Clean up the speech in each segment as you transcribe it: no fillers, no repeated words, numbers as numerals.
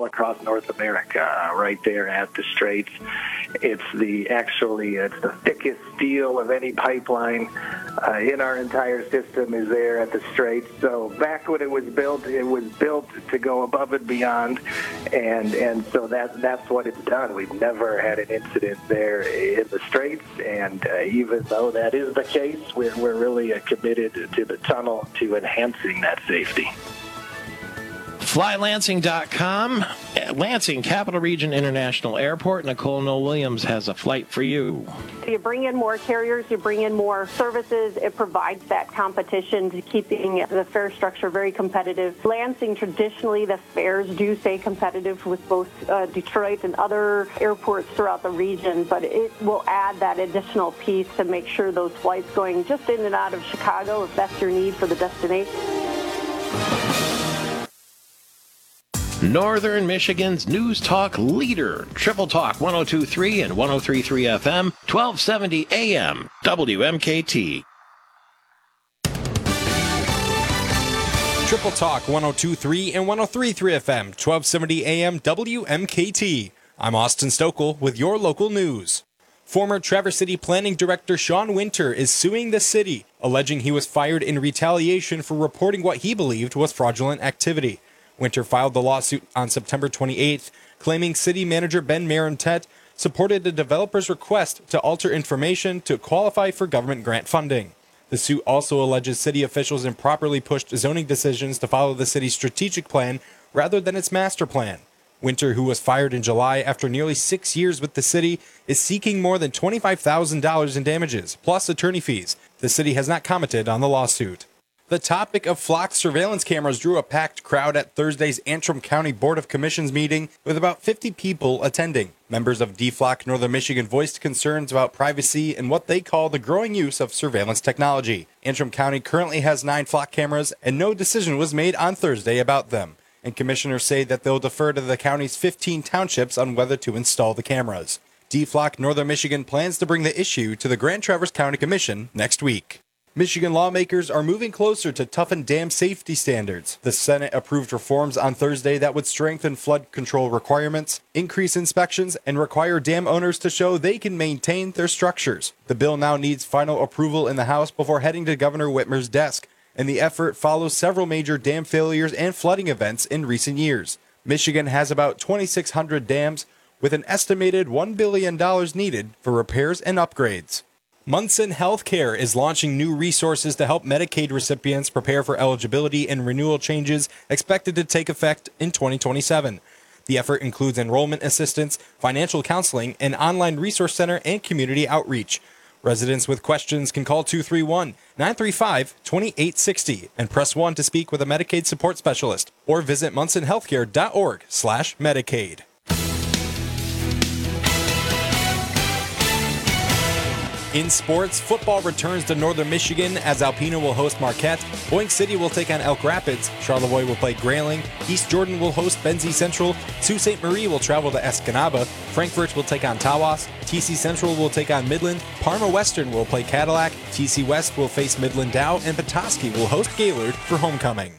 across North America, right there at the Straits. It's the thickest steel of any pipeline in our entire system is there at the Straits. So back when it was built to go above and beyond, and so that's what it's done. We've never had an incident there in the Straits, and even though that is the case, we're really committed to the tunnel to enhancing that safety. FlyLansing.com, Lansing Capital Region International Airport. Nicole Noel-Williams has a flight for you. You bring in more carriers, you bring in more services. It provides that competition to keeping the fare structure very competitive. Lansing, traditionally, the fares do stay competitive with both Detroit and other airports throughout the region, but it will add that additional piece to make sure those flights going just in and out of Chicago, if that's your need for the destination. Northern Michigan's News Talk leader, Triple Talk 102.3 and 103.3 FM, 1270 AM, WMKT. Triple Talk 102.3 and 103.3 FM, 1270 AM, WMKT. I'm Austin Stokel with your local news. Former Traverse City Planning Director Sean Winter is suing the city, alleging he was fired in retaliation for reporting what he believed was fraudulent activity. Winter filed the lawsuit on September 28th, claiming city manager Ben Marentet supported the developer's request to alter information to qualify for government grant funding. The suit also alleges city officials improperly pushed zoning decisions to follow the city's strategic plan rather than its master plan. Winter, who was fired in July after nearly 6 years with the city, is seeking more than $25,000 in damages, plus attorney fees. The city has not commented on the lawsuit. The topic of flock surveillance cameras drew a packed crowd at Thursday's Antrim County Board of Commissions meeting, with about 50 people attending. Members of DFLOC Northern Michigan voiced concerns about privacy and what they call the growing use of surveillance technology. Antrim County currently has 9 flock cameras, and no decision was made on Thursday about them. And commissioners say that they'll defer to the county's 15 townships on whether to install the cameras. DFLOC Northern Michigan plans to bring the issue to the Grand Traverse County Commission next week. Michigan lawmakers are moving closer to toughen dam safety standards. The Senate approved reforms on Thursday that would strengthen flood control requirements, increase inspections, and require dam owners to show they can maintain their structures. The bill now needs final approval in the House before heading to Governor Whitmer's desk, and the effort follows several major dam failures and flooding events in recent years. Michigan has about 2,600 dams, with an estimated $1 billion needed for repairs and upgrades. Munson Healthcare is launching new resources to help Medicaid recipients prepare for eligibility and renewal changes expected to take effect in 2027. The effort includes enrollment assistance, financial counseling, an online resource center, and community outreach. Residents with questions can call 231-935-2860 and press 1 to speak with a Medicaid support specialist, or visit munsonhealthcare.org/Medicaid. In sports, football returns to Northern Michigan as Alpena will host Marquette, Boyne City will take on Elk Rapids, Charlevoix will play Grayling, East Jordan will host Benzie Central, Sault Ste. Marie will travel to Escanaba, Frankfurt will take on Tawas, TC Central will take on Midland, Parma Western will play Cadillac, TC West will face Midland Dow, and Petoskey will host Gaylord for homecoming.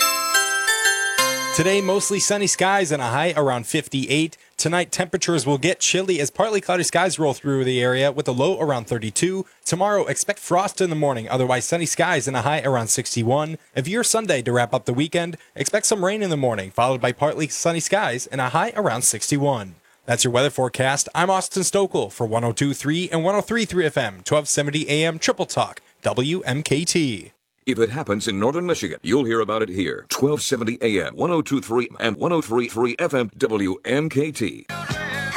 Today, mostly sunny skies and a high around 58. Tonight, temperatures will get chilly as partly cloudy skies roll through the area with a low around 32. Tomorrow, expect frost in the morning, otherwise sunny skies and a high around 61. And for your Sunday to wrap up the weekend, expect some rain in the morning, followed by partly sunny skies and a high around 61. That's your weather forecast. I'm Austin Stokel for 102.3 and 103.3 FM, 1270 AM Triple Talk, WMKT. If it happens in Northern Michigan, you'll hear about it here. 1270 AM, 102.3 and 103.3 FM, WMKT.